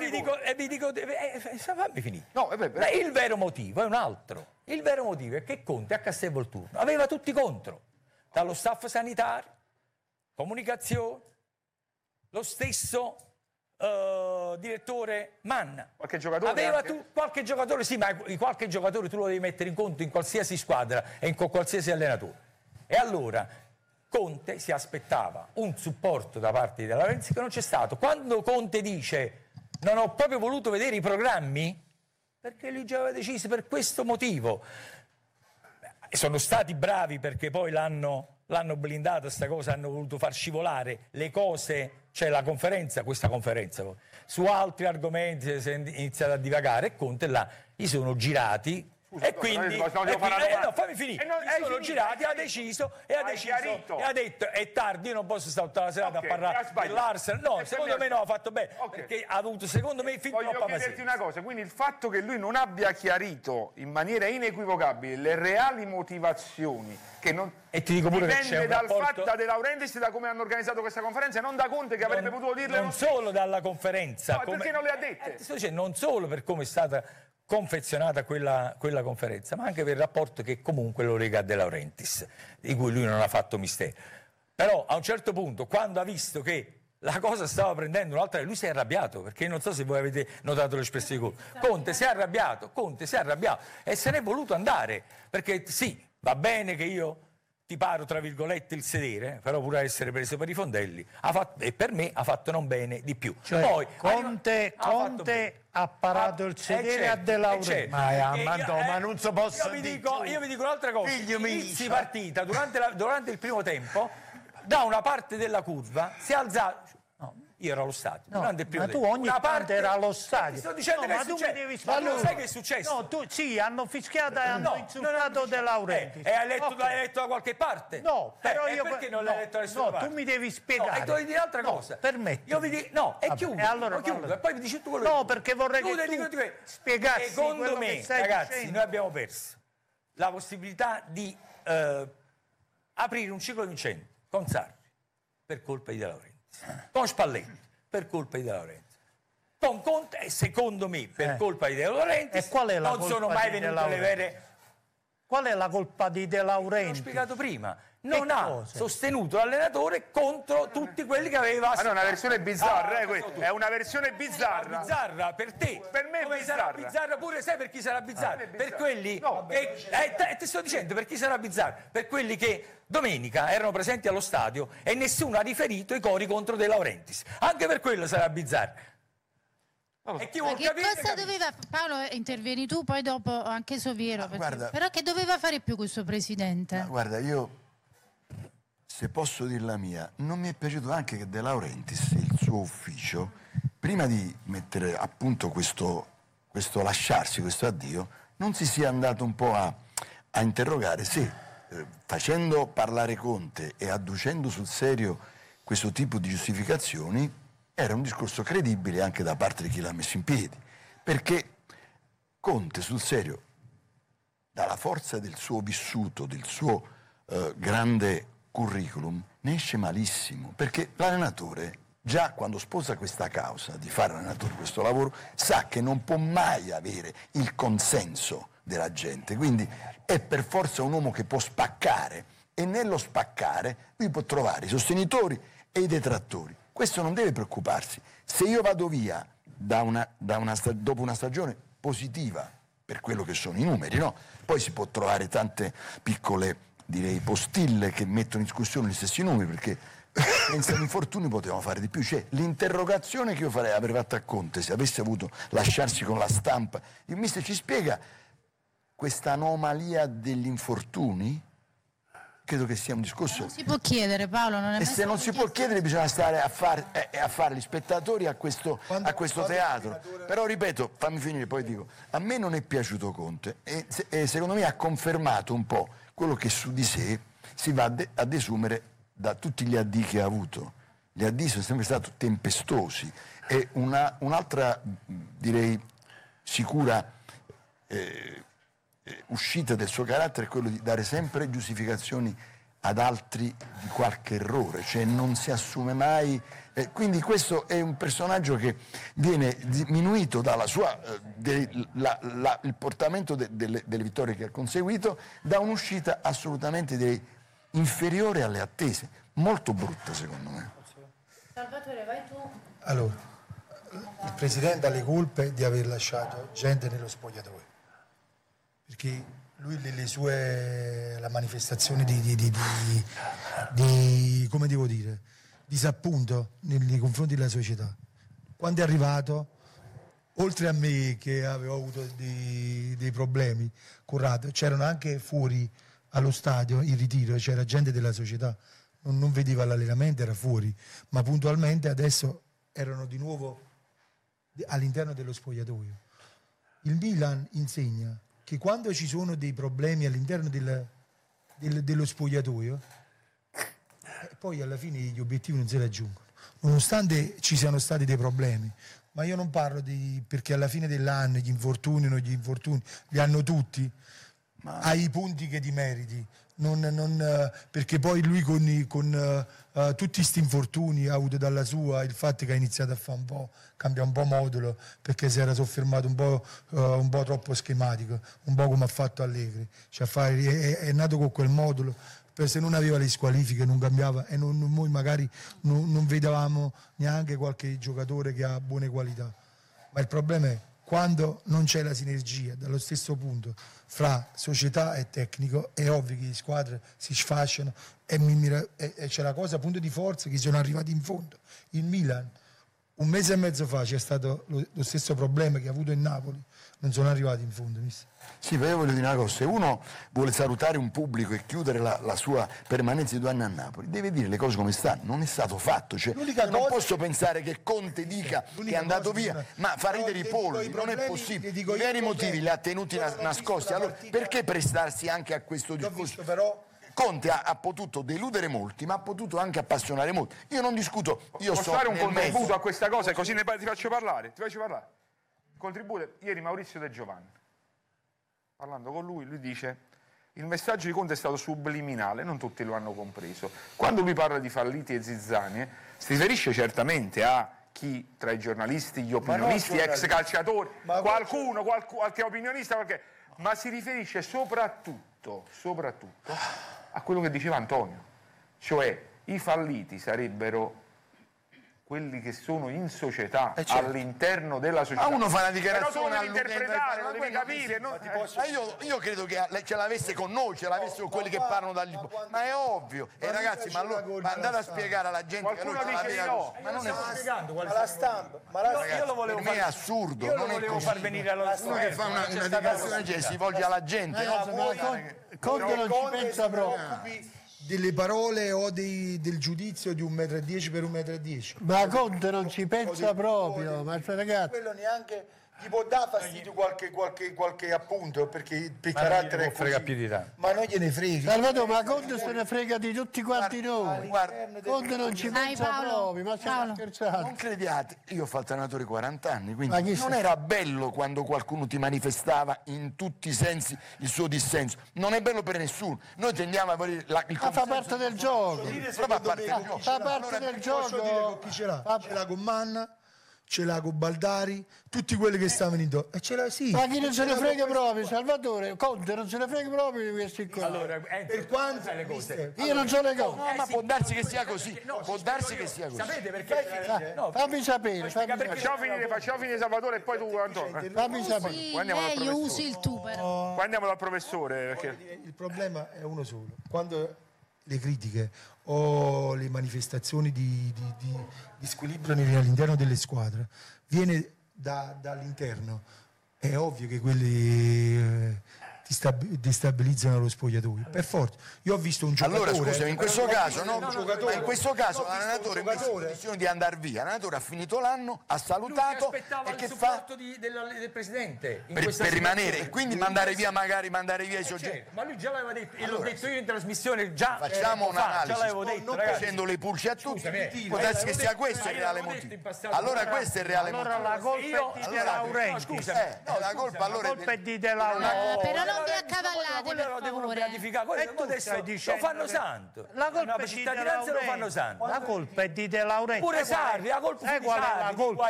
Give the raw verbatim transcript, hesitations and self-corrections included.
vi dico, e vi dico eh, eh, fammi finire. No, eh, beh, Ma il vero motivo è un altro. Il vero motivo è che Conte a Castelvolturno aveva tutti contro, dallo staff sanitario, comunicazione, lo stesso uh, direttore Manna. Qualche giocatore aveva anche? tu, qualche giocatore, sì, ma qualche giocatore tu lo devi mettere in conto in qualsiasi squadra e in qualsiasi allenatore. E allora Conte si aspettava un supporto da parte di De Laurentiis che non c'è stato. Quando Conte dice non ho proprio voluto vedere i programmi, perché lui già aveva deciso per questo motivo. Sono stati bravi perché poi l'hanno, l'hanno blindata sta cosa, hanno voluto far scivolare le cose, cioè la conferenza, questa conferenza, su altri argomenti si è iniziato a divagare e Conte là gli sono girati. Scusa, e quindi, no, no, e quindi eh, una... no, fammi finire, e non, sono finito, girati, ha deciso e ha deciso chiarito. e ha detto è tardi, io non posso stare tutta la serata okay, a parlare dell'Arsenal. No, e secondo me no, ha fatto bene, okay. perché ha avuto secondo me fin Voglio troppa chiederti pazienza. una cosa, quindi il fatto che lui non abbia chiarito in maniera inequivocabile le reali motivazioni che non e ti dico pure che c'è dipende un dal rapporto... fatto da De Laurentiis, da come hanno organizzato questa conferenza e non da Conte che avrebbe non, potuto dirle non non solo dalla conferenza, no, come... perché non le ha dette? Eh, ti sto dicendo, non solo per come è stata confezionata quella, quella conferenza, ma anche per il rapporto che comunque lo lega a De Laurentiis, di cui lui non ha fatto mistero. Però a un certo punto, quando ha visto che la cosa stava prendendo un'altra, lui si è arrabbiato, perché non so se voi avete notato l'espressione di Conte. Conte si è arrabbiato, Conte si è arrabbiato e se n'è voluto andare, perché sì, va bene che io ti paro tra virgolette il sedere, però pure a essere preso per i fondelli, ha fatto, e per me ha fatto non bene di più. Cioè, Poi Conte, ha Conte ha parato ah, il sedere eh, certo, a De Laurentiis. eh, certo. Ma, Eh, ma, io, ma eh, non si possa io vi dire dico, io vi dico un'altra cosa. Figlio Inizi mio. partita durante, la, durante il primo tempo, da una parte della curva si è alzato. No, io ero allo stadio No, durante il primo ma tu tempo. ogni Una tanto parte era allo stadio. Ti sto dicendo no, che ma è tu mi successo. devi Ma spiegare. lo sai che è successo? No, tu sì, hanno fischiato e hanno No, insultato non è- De Laurentiis. Eh, e hai letto, Ok. l'hai letto da qualche parte? No, però Eh, io e perché non no, l'hai letto da nessuna no, parte? tu mi devi No, spiegare. e devi dire un'altra No, cosa. permetti. Io vi dico, no, e Vabbè, chiudo, e allora- lo chiudo, allora- e poi mi dici tu quello No, che- perché vorrei che devi tu dire che- spiegassi Secondo quello me, che stai ragazzi, dicendo. noi abbiamo perso la possibilità di eh, aprire un ciclo vincente con Sarri per colpa di De Laurentiis, con Spalletti per colpa di De Laurentiis, con Conte e secondo me per Eh. colpa di De Laurentiis E qual è la non colpa sono mai di De venute le Laurentiis? vere. Qual è la colpa di De L'ho Laurentiis? spiegato prima, non Che ha cosa? sostenuto l'allenatore contro tutti quelli che aveva. Ma no, è una versione bizzarra, Ah, eh, questa. È una versione bizzarra. Bizzarra per te. Per me è Come sarà bizzarra. bizzarra pure, sai per chi sarà bizzarra? Ah, per me è Per bizzarra. quelli No, che, eh, te, ti sto dicendo per chi sarà bizzarra? Per quelli che domenica erano presenti allo stadio e nessuno ha riferito i cori contro De Laurentiis. Anche per quello sarà bizzarra. E chi Ma vuol che capire, cosa capisce. doveva Paolo, intervieni tu, poi dopo anche Soviero, Ah, perché- guarda- però che doveva fare più questo presidente? Ma guarda, io, se posso dir la mia, non mi è piaciuto anche che De Laurentiis, il suo ufficio, prima di mettere a punto questo, questo lasciarsi, questo addio, non si sia andato un po' a, a interrogare se, eh, facendo parlare Conte e adducendo sul serio questo tipo di giustificazioni, era un discorso credibile anche da parte di chi l'ha messo in piedi. Perché Conte, sul serio, dalla forza del suo vissuto, del suo eh, grande curriculum, ne esce malissimo, perché l'allenatore, già quando sposa questa causa di fare allenatore questo lavoro, sa che non può mai avere il consenso della gente, quindi è per forza un uomo che può spaccare, e nello spaccare lui può trovare i sostenitori e i detrattori. Questo non deve preoccuparsi. Se io vado via da una, da una sta- dopo una stagione positiva, per quello che sono i numeri, no? Poi si può trovare tante piccole, direi, postille che mettono in discussione gli stessi numeri, perché senza gli infortuni potevamo fare di più. Cioè, l'interrogazione che io farei, avrei fatto a Conte, se avesse avuto lasciarsi con la stampa, il mister ci spiega questa anomalia degli infortuni? Credo che sia un discorso. Non si può chiedere, Paolo, non è E mai se stato non si può chiesto. chiedere, bisogna stare a, far, eh, a fare gli spettatori a questo, a questo teatro. Però ripeto, fammi finire, poi dico, a me non è piaciuto Conte e, se- e secondo me ha confermato un po' quello che su di sé si va a, de- a desumere da tutti gli addii che ha avuto. Gli addii sono sempre stati tempestosi e una- un'altra, direi, sicura eh, eh, uscita del suo carattere è quello di dare sempre giustificazioni ad altri di qualche errore, cioè non si assume mai. Eh, quindi questo è un personaggio che viene diminuito dalla sua, eh, de, la, la, il portamento de, delle, delle vittorie che ha conseguito, da un'uscita assolutamente direi, inferiore alle attese, molto brutta secondo me. Salvatore, vai tu. Allora, il Presidente ha le colpe di aver lasciato gente nello spogliatoio, perché lui le, le sue, la manifestazione di, di, di, di, di come devo dire, disappunto nei, nei confronti della società. Quando è arrivato, oltre a me che avevo avuto dei, dei problemi currato, c'erano anche fuori allo stadio, in ritiro, c'era gente della società, non, non vedeva l'allenamento, era fuori, ma puntualmente adesso erano di nuovo all'interno dello spogliatoio. Il Milan insegna che quando ci sono dei problemi all'interno del, del, dello spogliatoio, eh, poi alla fine gli obiettivi non si raggiungono, nonostante ci siano stati dei problemi. Ma io non parlo di, perché alla fine dell'anno gli infortuni, non gli infortuni, li hanno tutti, ma hai i punti che ti meriti. Non, non, perché poi lui con, i, con uh, uh, tutti questi infortuni ha avuto dalla sua il fatto che ha iniziato a fare un po', cambia un po' modulo, perché si era soffermato un po', uh, un po' troppo schematico, un po' come ha fatto Allegri, cioè fare, è, è nato con quel modulo, per se non aveva le squalifiche non cambiava e non, noi magari non, non vedevamo neanche qualche giocatore che ha buone qualità, ma il problema è quando non c'è la sinergia dallo stesso punto fra società e tecnico, è ovvio che le squadre si sfasciano e, mi, e, e c'è la cosa punto di forza che sono arrivati in fondo. Il Milan un mese e mezzo fa c'è stato lo, lo stesso problema che ha avuto in Napoli, non sono arrivati in fondo. Mister. Sì, però io voglio dire una cosa, se uno vuole salutare un pubblico e chiudere la, la sua permanenza di due anni a Napoli, deve dire le cose come stanno, non è stato fatto, cioè, non cosa... posso pensare che Conte dica che è andato via, è... ma fa ridere i polli, non è possibile, i veri motivi li ha tenuti nas- nascosti, allora perché prestarsi anche a questo discorso? Però... Conte ha, ha potuto deludere molti, ma ha potuto anche appassionare molti. Io non discuto, io Posso so fare un nel contributo mezzo. a questa cosa, così ne, ti faccio parlare, ti faccio parlare. Contributo, ieri Maurizio De Giovanni, parlando con lui, lui dice il messaggio di Conte è stato subliminale, non tutti lo hanno compreso. Quando lui parla di falliti e zizzanie, si riferisce certamente a chi tra i giornalisti, gli opinionisti, ex calciatori, qualcuno, qual, qualche opinionista, qualche, ma si riferisce soprattutto, soprattutto a quello che diceva Antonio, cioè i falliti sarebbero quelli che sono in società, eh certo, all'interno della società. Ma uno fa una dichiarazione, però tu lo devi interpretare, lo devi capire. Non... Ma posso... ma io, io credo che ce l'avesse con noi, ce l'avesse con quelli che parlano dagli... Ma è ovvio. E eh, ragazzi, ma, allora, ma andate a spiegare alla gente qualcuno che dice di no. Ma non è spiegando ma la stampa. Ma la ragazzi, io lo volevo per far... me è assurdo. Io non lo volevo è far venire allo uno che fa una, una dichiarazione che si volge alla gente. Conte non ci pensa proprio delle parole o dei, del giudizio di un metro e dieci per un metro e dieci. Ma Conte non ci pensa proprio, ma ragazzi. Quello neanche gli può dare fastidio qualche, qualche, qualche appunto perché per ma carattere non frega più di tanto. Ma non gliene frega. Salvatore, ma Conte se ne frega di tutti quanti noi. Guarda, Conte non ci Dai, pensa Paolo, proprio, ma stiamo Paolo. scherzando. non crediate, io ho fatto allenatore quaranta anni, quindi Ma chi non sa- era bello quando qualcuno ti manifestava in tutti i sensi il suo dissenso. Non è bello per nessuno. Noi tendiamo a volere la, il Ma fa consenso parte del gioco. Però fa parte del gioco. Fa parte del Posso dire gioco. con chi ce l'ha? Ce l'ha con Manna, ce l'ha con Baldari, tutti quelli che stavano in do. E ce l'ha sì. Ma chi non se ne frega proprio, Salvatore, Conte non se ne frega proprio di questi qua. Allora, eh, Per quanto sai le cose. Io non so le cose. No, ma può darsi che sia così. Può darsi che sia così. Sapete perché? No, Fammi sapere, fammi sapere. Facciamo finire, facciamo finire Salvatore e poi tu Antonio. Fammi sapere. Usi Poi andiamo dal lei, professore. usi il tu però. Poi andiamo dal professore. Perché... Il problema è uno solo. Quando le critiche o le manifestazioni di, di, di, di squilibrio all'interno delle squadre viene da, dall'interno, è ovvio che quelli eh, ti stab- destabilizzano lo spogliatoio. Per forza. Io ho visto un giocatore. Allora scusami, in questo caso, no, un giocatore- ma in questo caso ho visto l'allenatore un ha messo in giocatore- condizione di andare via. L'allenatore ha finito l'anno, ha salutato aspettava e il che fa? supporto di- del, del presidente in Per, questa per rimanere situazione. e quindi mandare via, magari mandare via i Eh, soggetti. certo, ma lui già l'aveva detto, e l'ho Allora, detto io in trasmissione già Facciamo tempo fa, un'analisi, già l'avevo detto, non ragazzi. facendo le pulci a tutti, Scusami, eh, può darsi che l'avevo sia detto- questo il eh, reale l'avevo detto in motivo. passato, Allora però- questo è il reale Allora motivo. la colpa Io- è di allora- De Laurentiis. no, scusa, Eh, no, la colpa allora La è colpa è del- di De Laurentiis. Eh, però non non vi Laurentiis, accavallate, quello per lo devono favore. beatificare, quello E è tu modesto, stai lo dicendo fanno che santo. La colpa La è di De cittadinanza lo fanno Laurentiis. santo. La colpa è di De Laurentiis. Pure Sai qual è- Sarri, la colpa fu sai di qual è Sarri, la di colpa